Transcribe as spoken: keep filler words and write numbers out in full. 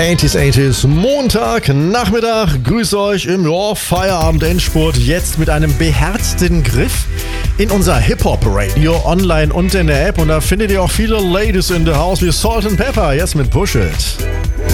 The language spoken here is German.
achtziger, achtziger, Montag, Nachmittag, grüß euch im ja, Feierabend-Endspurt, jetzt mit einem beherzten Griff in unser Hip-Hop-Radio online und in der App und da findet ihr auch viele Ladies in the House wie Salt and Pepper, jetzt mit Push It.